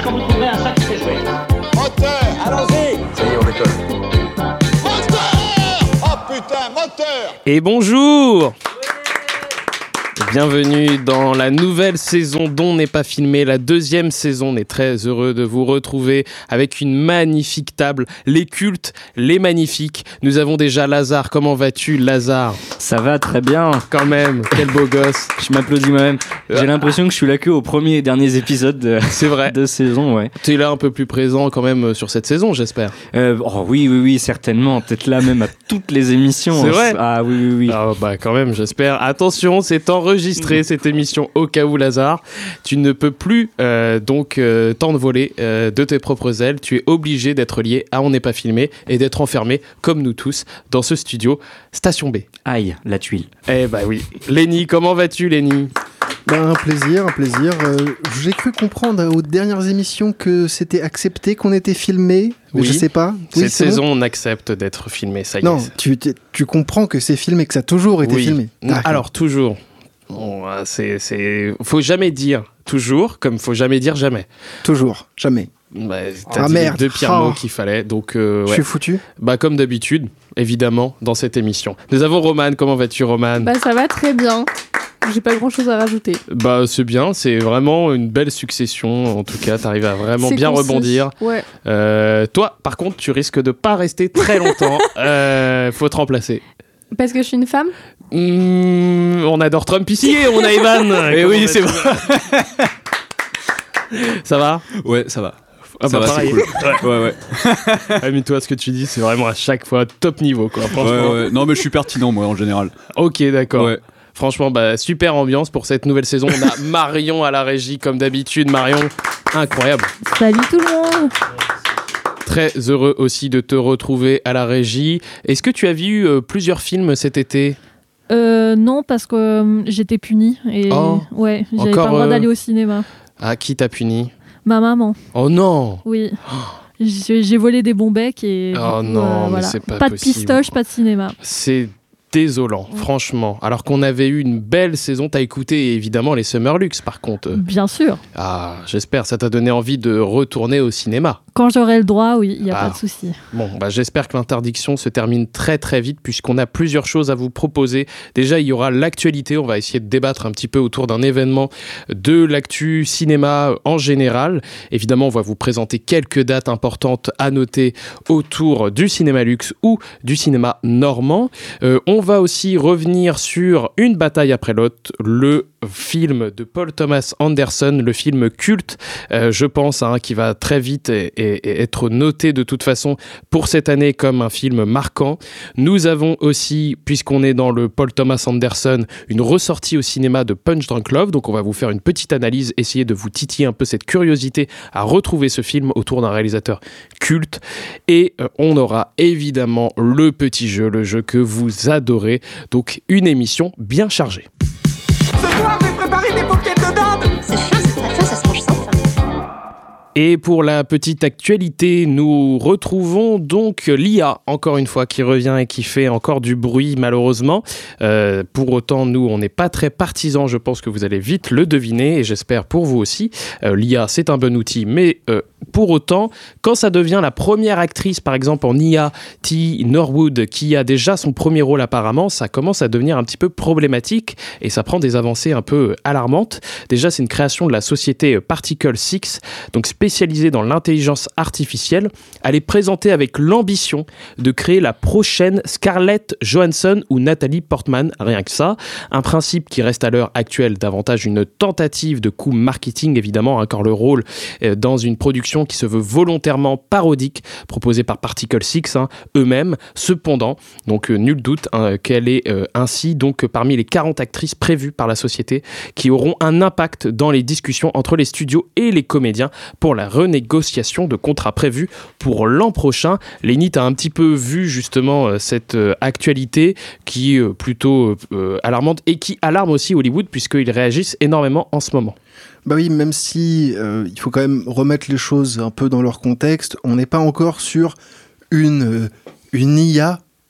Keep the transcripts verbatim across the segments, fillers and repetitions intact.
quand vous trouverez un chat qui fait jouer. Moteur! Allons-y! Ça y est, on décolle. Moteur! Oh putain, moteur! Et bonjour! Bienvenue dans la nouvelle saison d'On n'est pas filmé, la deuxième saison. On est très heureux de vous retrouver avec une magnifique table, les cultes, les magnifiques. Nous avons déjà Lazare. Comment vas-tu, Lazare? Ça va très bien. Quand même, quel beau gosse. Je m'applaudis moi-même. J'ai l'impression que je suis là que aux premiers et derniers épisodes de, C'est vrai. de saison, ouais. Tu es là un peu plus présent quand même sur cette saison, j'espère. Euh, oh oui, oui, oui, certainement. Peut-être là même à toutes les émissions. C'est vrai? Ah oui, oui, oui. Ah bah quand même, j'espère. Attention, c'est enregistré cette émission au cas où, Lazare. Tu ne peux plus euh, donc euh, t'envoler euh, de tes propres ailes. Tu es obligé d'être lié à On n'est pas filmé et d'être enfermé, comme nous tous, dans ce studio Station B. Aïe, la tuile. Eh bah oui. Lenny, comment vas-tu, Lenny? Ben, un plaisir, un plaisir. Euh, j'ai cru comprendre aux dernières émissions que c'était accepté qu'on était filmé. Mais Oui. je sais pas. Cette Oui, c'est saison, bon on accepte d'être filmé, ça y Non, est. tu, tu, tu comprends que c'est filmé, que ça a toujours été Oui. filmé. D'accord. Alors, toujours. Bon, c'est, c'est... Faut jamais dire toujours, comme faut jamais dire jamais. Toujours, jamais. Bah, t'as Ah, dit merde. les deux pires Oh. mots qu'il fallait, donc euh, Je ouais. suis foutu. Bah comme d'habitude, évidemment, dans cette émission. Nous avons Romane. Comment vas-tu, Romane? Bah ça va très bien. J'ai pas grand chose à rajouter. Bah c'est bien, c'est vraiment une belle succession. En tout cas, t'arrives à vraiment C'est bien concis. rebondir. Ouais. Euh, toi, par contre, tu risques de pas rester très longtemps. euh, faut te remplacer. Parce que je suis une femme. Mmh, on adore Trump ici et on a Evan. Eh Comment oui, c'est vas-tu? Ça va? Ouais, ça va. Ah ça bah va, pareil. c'est cool. Ouais, ouais. Ah, mais toi, ce que tu dis, c'est vraiment à chaque fois top niveau, quoi. Franchement. ouais, ouais. Non, mais je suis pertinent, moi, en général. Ok, d'accord. Ouais. Franchement, bah, super ambiance pour cette nouvelle saison. On a Marion à la régie, comme d'habitude. Marion, incroyable. Salut tout le monde. Très heureux aussi de te retrouver à la régie. Est-ce que tu as vu euh, plusieurs films cet été? Euh, non, parce que euh, j'étais punie. Et Oh. ouais, j'avais Encore, pas le droit euh, d'aller au cinéma. Ah, qui t'a puni? Ma maman, Oh non! oui. J'ai, j'ai volé des bons becs et. Oh du coup, non, euh, mais voilà. c'est pas de possible. pistoche, pas de cinéma. C'est désolant, franchement. Alors qu'on avait eu une belle saison. T'as écouté évidemment les Summer Lux, par contre. Bien sûr. Ah, j'espère. Ça t'a donné envie de retourner au cinéma. Quand j'aurai le droit, oui, il n'y a Ah. pas de souci. Bon, bah, j'espère que l'interdiction se termine très très vite puisqu'on a plusieurs choses à vous proposer. Déjà, il y aura l'actualité. On va essayer de débattre un petit peu autour d'un événement de l'actu cinéma en général. Évidemment, on va vous présenter quelques dates importantes à noter autour du cinéma luxe ou du cinéma normand. Euh, on va aussi revenir sur une bataille après l'autre, le film de Paul Thomas Anderson, le film culte, euh, je pense, hein, qui va très vite et, et, et être noté de toute façon pour cette année comme un film marquant. Nous avons aussi, puisqu'on est dans le Paul Thomas Anderson, une ressortie au cinéma de Punch Drunk Love, donc on va vous faire une petite analyse, essayer de vous titiller un peu cette curiosité à retrouver ce film autour d'un réalisateur culte, et euh, on aura évidemment le petit jeu, le jeu que vous adorez, donc une émission bien chargée. Ce soir, j'ai préparé des paupiètes de dinde. C'est fin, c'est très fin, ça se mange sans fin. Et pour la petite actualité, nous retrouvons donc l'I A, encore une fois, qui revient et qui fait encore du bruit, malheureusement. Euh, pour autant, nous, on n'est pas très partisans, je pense que vous allez vite le deviner, et j'espère pour vous aussi. Euh, L'I A, c'est un bon outil, mais euh, pour autant, quand ça devient la première actrice, par exemple en I A, T. Norwood, qui a déjà son premier rôle apparemment, ça commence à devenir un petit peu problématique, et ça prend des avancées un peu alarmantes. Déjà, c'est une création de la société Particle six, donc spécialisée dans l'intelligence artificielle. Elle est présentée avec l'ambition de créer la prochaine Scarlett Johansson ou Nathalie Portman, rien que ça. Un principe qui reste à l'heure actuelle davantage une tentative de coup marketing, évidemment, encore le rôle euh, dans une production qui se veut volontairement parodique, proposée par Particle six hein, eux-mêmes. Cependant, donc euh, nul doute hein, qu'elle est euh, ainsi donc parmi les quarante actrices prévues par la société qui auront un impact dans les discussions entre les studios et les comédiens pour la renégociation de contrats prévus pour l'an prochain. Léni, t'as un petit peu vu justement euh, cette euh, actualité qui est euh, plutôt euh, alarmante et qui alarme aussi Hollywood puisqu'ils réagissent énormément en ce moment. Bah oui, même si euh, il faut quand même remettre les choses un peu dans leur contexte, on n'est pas encore sur une, euh, une I A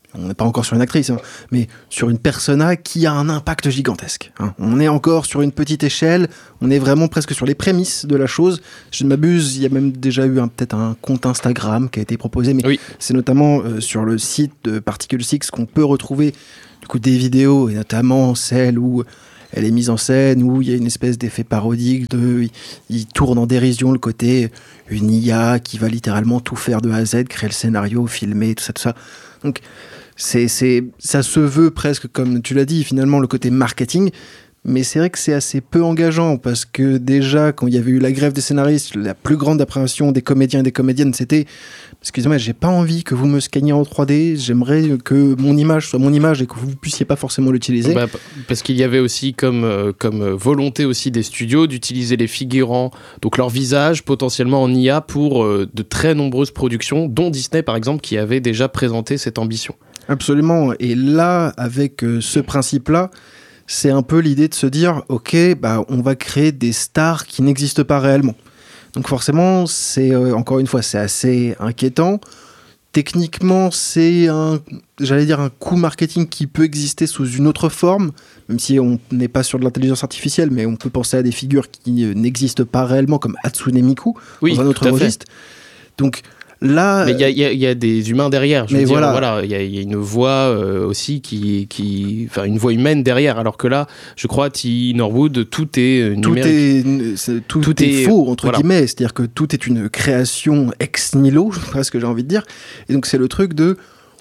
on n'est pas encore sur une actrice, hein, mais sur une persona qui a un impact gigantesque. Hein. On est encore sur une petite échelle, on est vraiment presque sur les prémices de la chose. Je ne m'abuse, il y a même déjà eu un, peut-être un compte Instagram qui a été proposé, mais oui. c'est notamment euh, sur le site de Particle Six qu'on peut retrouver du coup, des vidéos, et notamment celle où elle est mise en scène, où il y a une espèce d'effet parodique, de, il, il tourne en dérision le côté une I A qui va littéralement tout faire de A à Z, créer le scénario, filmer, tout ça, tout ça. Donc, c'est, c'est, ça se veut presque, comme tu l'as dit, finalement, le côté marketing, mais c'est vrai que c'est assez peu engageant, parce que déjà, quand il y avait eu la grève des scénaristes, la plus grande appréhension des comédiens et des comédiennes, c'était « Excusez-moi, j'ai pas envie que vous me scanniez en trois D, j'aimerais que mon image soit mon image et que vous puissiez pas forcément l'utiliser. » Bah, parce qu'il y avait aussi comme, euh, comme volonté aussi des studios d'utiliser les figurants, donc leur visage potentiellement en I A pour euh, de très nombreuses productions, dont Disney par exemple, qui avait déjà présenté cette ambition. Absolument, et là, avec euh, ce principe-là, c'est un peu l'idée de se dire, ok, bah, on va créer des stars qui n'existent pas réellement. Donc forcément, c'est euh, encore une fois, c'est assez inquiétant. Techniquement, c'est un, j'allais dire, un coup marketing qui peut exister sous une autre forme, même si on n'est pas sur de l'intelligence artificielle, mais on peut penser à des figures qui euh, n'existent pas réellement, comme Hatsune Miku, oui, dans un autre registre. Donc là, mais il y, y, y a des humains derrière. Je veux mais dire, voilà, voilà, il y, y a une voix euh, aussi qui, qui, enfin une voix humaine derrière. Alors que là, je crois, T. Norwood, tout est tout numérique. est, c'est, tout, tout est, est faux entre voilà. guillemets. C'est-à-dire que tout est une création ex nihilo, presque j'ai envie de dire. Et donc c'est le truc de,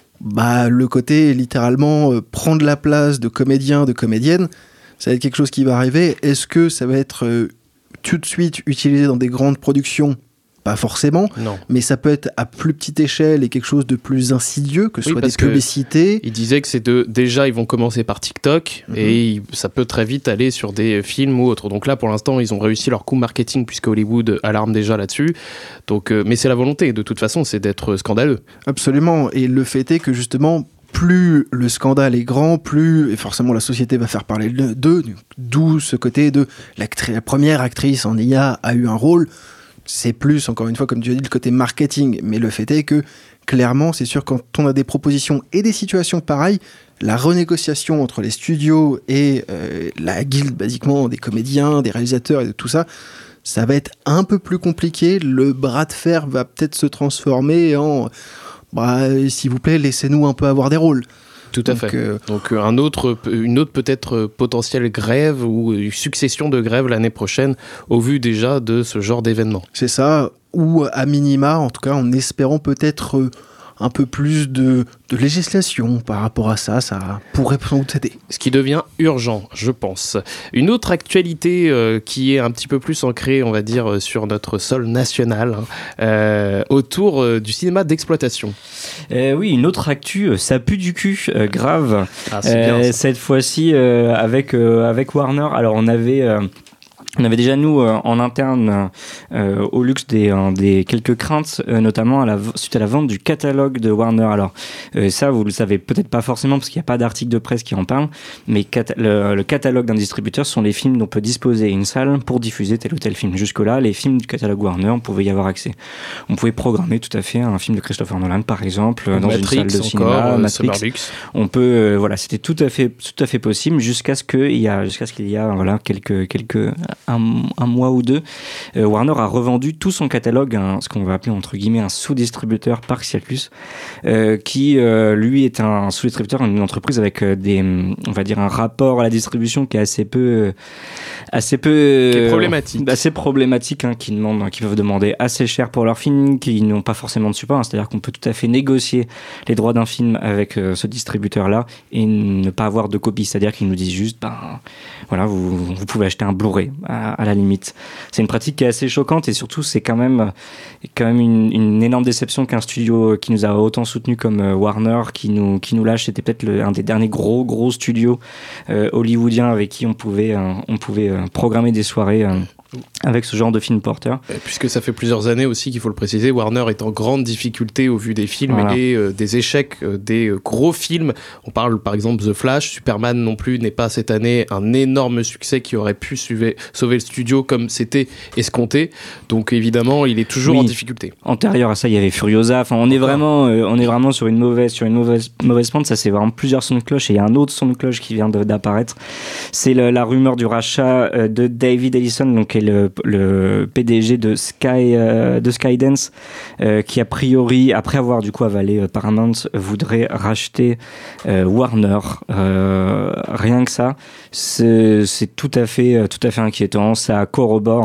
bah, le côté littéralement euh, prendre la place de comédien, de comédienne. Ça va être quelque chose qui va arriver. Est-ce que ça va être euh, tout de suite utilisé dans des grandes productions? Pas forcément, non. Mais ça peut être à plus petite échelle et quelque chose de plus insidieux, que ce oui, soit des publicités. Il disait que c'est de, déjà, ils vont commencer par TikTok, mm-hmm. et il, ça peut très vite aller sur des films ou autres. Donc là, pour l'instant, ils ont réussi leur coup marketing, puisque Hollywood alarme déjà là-dessus. Donc, euh, mais c'est la volonté, de toute façon, c'est d'être scandaleux. Absolument, et le fait est que justement, plus le scandale est grand, plus et forcément la société va faire parler d'eux, d'où ce côté de la première actrice en I A a eu un rôle. C'est plus, encore une fois, comme tu as dit, le côté marketing. Mais le fait est que, clairement, c'est sûr, quand on a des propositions et des situations pareilles, la renégociation entre les studios et euh, la guilde, basiquement, des comédiens, des réalisateurs et de tout ça, ça va être un peu plus compliqué. Le bras de fer va peut-être se transformer en bah, « s'il vous plaît, laissez-nous un peu avoir des rôles ». Tout à Donc, fait. Euh... Donc un autre, une autre peut-être potentielle grève ou une succession de grèves l'année prochaine au vu déjà de ce genre d'événement. C'est ça, ou à minima, en tout cas en espérant peut-être un peu plus de, de législation par rapport à ça, ça pourrait sans doute aider. Ce qui devient urgent, je pense. Une autre actualité euh, qui est un petit peu plus ancrée, on va dire, sur notre sol national, hein, euh, autour euh, du cinéma d'exploitation. Euh, oui, une autre actu, ça pue du cul, euh, grave. Ah, c'est bien, ça. Cette fois-ci euh, avec, euh, avec Warner. Alors on avait... Euh, On avait déjà, nous, euh, en interne, euh, au luxe, des, euh, des quelques craintes, euh, notamment à la, suite à la vente du catalogue de Warner. Alors, euh, ça, vous le savez peut-être pas forcément, parce qu'il n'y a pas d'article de presse qui en parle, mais cat- le, le catalogue d'un distributeur, ce sont les films dont peut disposer une salle pour diffuser tel ou tel film. Jusque-là, les films du catalogue Warner, on pouvait y avoir accès. On pouvait programmer tout à fait un film de Christopher Nolan, par exemple, dans Matrix, une salle de cinéma. Encore, Matrix, on peut, euh, voilà, c'était tout à fait, tout à fait possible, jusqu'à ce qu'il y a, jusqu'à ce qu'il y a, voilà, quelques, quelques, Un, un mois ou deux, euh, Warner a revendu tout son catalogue, un, ce qu'on va appeler entre guillemets un sous-distributeur Park Circus, euh, qui euh, lui est un sous-distributeur, une entreprise avec euh, des, on va dire un rapport à la distribution qui est assez peu, euh, assez peu, euh, qui est problématique, assez problématique, hein, qui demandent, qui peuvent demander assez cher pour leurs films, qui n'ont pas forcément de support, hein, c'est-à-dire qu'on peut tout à fait négocier les droits d'un film avec euh, ce distributeur-là et ne pas avoir de copie, c'est-à-dire qu'ils nous disent juste, ben voilà, vous, vous pouvez acheter un Blu-ray à, à la limite. C'est une pratique qui est assez choquante et surtout c'est quand même, quand même une, une énorme déception qu'un studio qui nous a autant soutenu comme euh, Warner qui nous, qui nous lâche. C'était peut-être le, un des derniers gros gros studios euh, hollywoodiens avec qui on pouvait, euh, on pouvait euh, programmer des soirées euh, avec ce genre de film porteur. Et puisque ça fait plusieurs années aussi qu'il faut le préciser, Warner est en grande difficulté au vu des films voilà. et euh, des échecs euh, des euh, gros films. On parle par exemple The Flash, Superman non plus n'est pas cette année un énorme succès qui aurait pu suiver, sauver le studio comme c'était escompté. Donc évidemment, il est toujours oui. en difficulté. Antérieur à ça, il y avait Furiosa. Enfin, on est vraiment, euh, on est vraiment sur une mauvaise, sur une mauvaise, mauvaise pente. Ça, c'est vraiment plusieurs sons de cloche. Et il y a un autre son de cloche qui vient de, d'apparaître. C'est le, la rumeur du rachat euh, de David Ellison, donc qui est le, le P D G de Sky, euh, de Skydance, euh, qui a priori, après avoir du coup avalé euh, Paramount, voudrait racheter euh, Warner. Euh, rien que ça, c'est, c'est tout à fait, tout à fait inquiétant. Ça corrobore